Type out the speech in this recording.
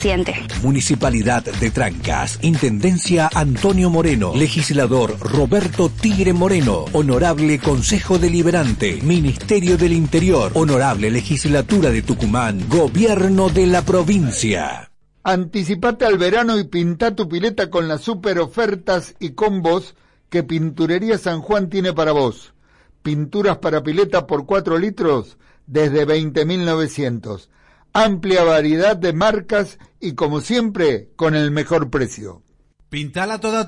paciente. Municipalidad de Trancas, Intendencia Antonio Moreno, Legislador Roberto Tigre Moreno, Honorable Consejo Deliberante, Ministerio del Interior, Honorable Legislatura de Tucumán, Gobierno de la provincia. Anticipate al verano y pintá tu pileta con las super ofertas y combos que Pinturería San Juan tiene para vos. Pinturas para pileta por 4 litros desde 20.900. Amplia variedad de marcas y como siempre con el mejor precio. Pintala toda